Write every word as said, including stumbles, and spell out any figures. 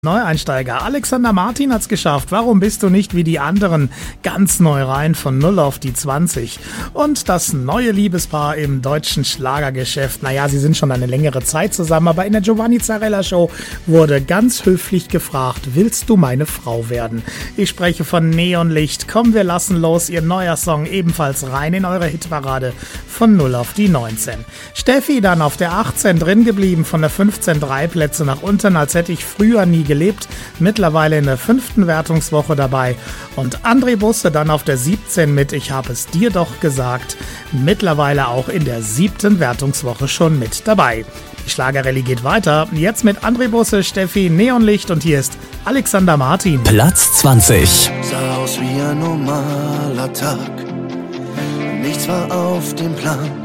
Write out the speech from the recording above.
Neueinsteiger Alexander Martin hat's geschafft. Warum bist du nicht wie die anderen? Ganz neu rein von null auf die zwanzig. Und das neue Liebespaar im deutschen Schlagergeschäft. Naja, sie sind schon eine längere Zeit zusammen, aber in der Giovanni Zarella Show wurde ganz höflich gefragt, willst du meine Frau werden? Ich spreche von Neonlicht. Komm, wir lassen los. Ihr neuer Song ebenfalls rein in eure Hitparade von null auf die neunzehn. Steffi dann auf der achtzehn drin geblieben, von der fünfzehn drei Plätze nach unten, als hätte ich früher nie gelebt, mittlerweile in der fünften Wertungswoche dabei. Und André Busse dann auf der siebzehn mit Ich hab es dir doch gesagt, mittlerweile auch in der siebten Wertungswoche schon mit dabei. Die Schlagerrallye geht weiter, jetzt mit André Busse, Steffi, Neonlicht und hier ist Alexander Martin. Platz zwanzig. Sah aus wie ein normaler Tag, nichts war auf dem Plan.